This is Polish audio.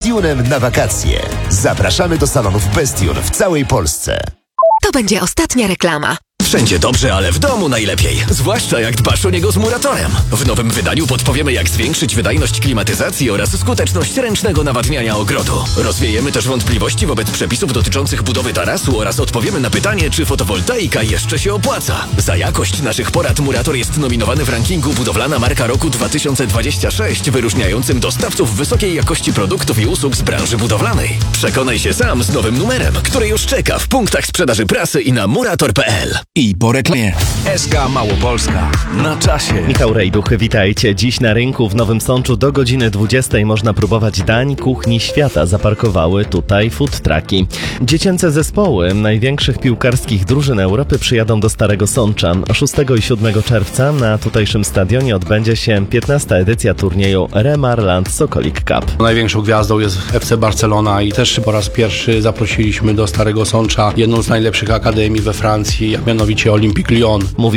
Bestionem na wakacje. Zapraszamy do salonów Bestion w całej Polsce. To będzie ostatnia reklama. Wszędzie dobrze, ale w domu najlepiej. Zwłaszcza jak dbasz o niego z Muratorem. W nowym wydaniu podpowiemy, jak zwiększyć wydajność klimatyzacji oraz skuteczność ręcznego nawadniania ogrodu. Rozwiejemy też wątpliwości wobec przepisów dotyczących budowy tarasu oraz odpowiemy na pytanie, czy fotowoltaika jeszcze się opłaca. Za jakość naszych porad Murator jest nominowany w rankingu Budowlana Marka Roku 2026, wyróżniającym dostawców wysokiej jakości produktów i usług z branży budowlanej. Przekonaj się sam z nowym numerem, który już czeka w punktach sprzedaży prasy i na murator.pl. I po reklamie SK Małopolska na czasie. Michał Rejduch, witajcie. Dziś na rynku w Nowym Sączu do godziny 20 można próbować dań kuchni świata. Zaparkowały tutaj food trucki. Dziecięce zespoły największych piłkarskich drużyn Europy przyjadą do Starego Sącza. 6 i 7 czerwca na tutejszym stadionie odbędzie się 15. edycja turnieju Remarland Sokolik Cup. Największą gwiazdą jest FC Barcelona i też po raz pierwszy zaprosiliśmy do Starego Sącza jedną z najlepszych akademii we Francji, mianowicie Olympique Lyon. Mówi